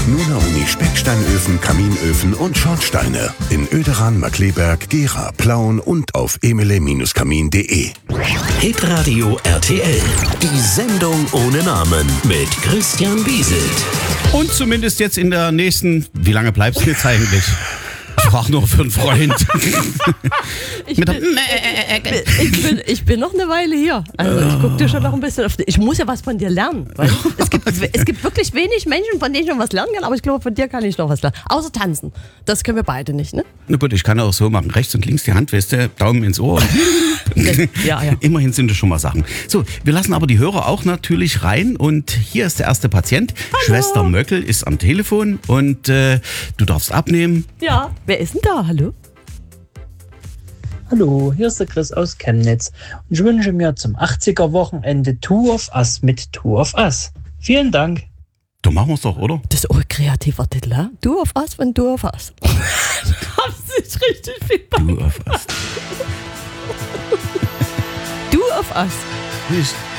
Nuna Uni Specksteinöfen, Kaminöfen und Schornsteine in Oederan, Markkleeberg, Gera, Plauen und auf emele-kamin.de. Hitradio RTL. Die Sendung ohne Namen mit Christian Bieselt. Und zumindest jetzt in der nächsten... Wie lange bleibst du jetzt eigentlich? Ich frage nur für einen Freund. Ich bin noch eine Weile hier. Also ich gucke dir schon noch ein bisschen auf. Ich muss ja was von dir lernen. Weil es gibt wirklich wenig Menschen, von denen ich noch was lernen kann, aber ich glaube, von dir kann ich noch was lernen. Außer tanzen. Das können wir beide nicht, ne? Na gut, ich kann auch so machen. Rechts und links die Hand, weißt du, Daumen ins Ohr. Ja. Immerhin sind es schon mal Sachen. So, wir lassen aber die Hörer auch natürlich rein. Und hier ist der erste Patient. Hallo. Schwester Möckel ist am Telefon und du darfst abnehmen. Ja, wer ist denn da? Hallo? Hallo, hier ist der Chris aus Chemnitz und ich wünsche mir zum 80er-Wochenende Two of Us mit Two of Us. Vielen Dank. Da machen wir es doch, oder? Das ist auch ein kreativer Titel, ha? Du auf Us, wenn du auf Us. Du hast nicht richtig viel bei. Du auf Us. Du auf Us. Nicht.